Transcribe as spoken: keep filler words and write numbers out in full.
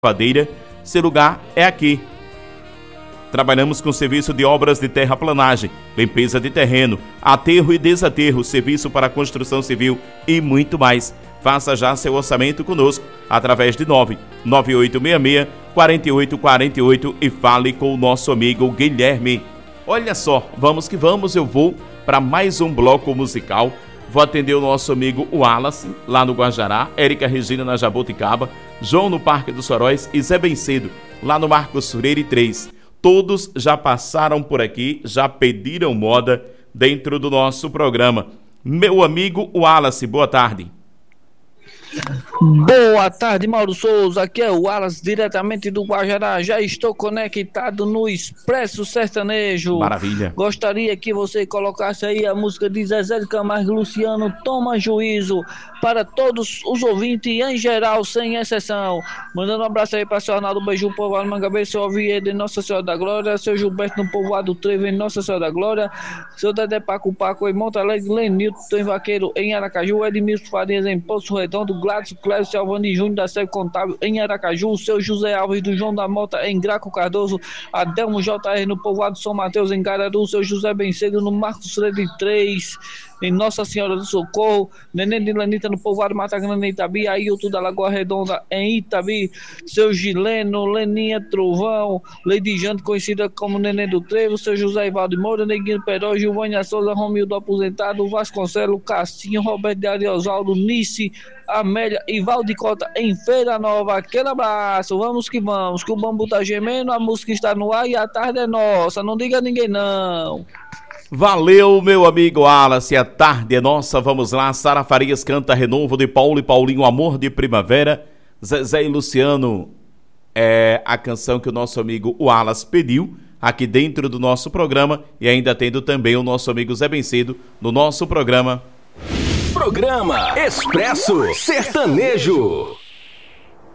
Madeira, seu lugar é aqui. Trabalhamos com serviço de obras de terraplanagem, limpeza de terreno, aterro e desaterro, serviço para construção civil e muito mais. Faça já seu orçamento conosco através de nove nove oito seis seis, quatro oito quatro oito e fale com o nosso amigo Guilherme. Olha só, vamos que vamos, eu vou para mais um bloco musical. Vou atender o nosso amigo Wallace, lá no Guajará, Érica Regina na Jaboticaba, João no Parque dos Soróis e Zé Bencedo, lá no Marcos Freire três. Todos já passaram por aqui, já pediram moda dentro do nosso programa. Meu amigo Wallace, boa tarde. Boa tarde, Mauro Souza, aqui é o Wallace, diretamente do Guajará. Já estou conectado no Expresso Sertanejo. Maravilha. Gostaria que você colocasse aí a música de Zezé de Camargo e Luciano, Toma Juízo, para todos os ouvintes em geral, sem exceção. Mandando um abraço aí para seu Arnaldo Beiju, povoado Mangabeira, seu Oviedo em Nossa Senhora da Glória, seu Gilberto no povoado Trevo em Nossa Senhora da Glória, seu Dedé Paco Paco em Monte Alegre, Lenilton em Vaqueiro em Aracaju, Edmilson Farias em Poço Redondo, Gladys Clécio Alvani Júnior da Sérgio Contábil em Aracaju, o seu José Alves do João da Mota em Graco Cardoso, Adelmo J R no povoado São Mateus em Gararu, o seu José Bencedo no Marcos Freire três em Nossa Senhora do Socorro, Neném de Lanita no povoado Mata Grande em Itabi, Ailton da Lagoa Redonda em Itabi, seu Gileno, Leninha Trovão, Lady Jante conhecida como Neném do Trevo, seu José Ivaldo Moura, Neguinho Peró, Gilvânia Souza, Romildo Aposentado, Vasconcelo, Castinho, Roberto de Ariosaldo, Nice, Amélia e Valdicota em Feira Nova. Aquele abraço, vamos que vamos, que o bambu tá gemendo, a música está no ar e a tarde é nossa, não diga a ninguém não. Valeu, meu amigo Wallace, a tarde é nossa, vamos lá. Sara Farias canta Renovo de Paulo e Paulinho, Amor de Primavera. Zezé e Luciano é a canção que o nosso amigo Wallace pediu aqui dentro do nosso programa, e ainda tendo também o nosso amigo Zé Bencedo no nosso programa. Programa Expresso Sertanejo.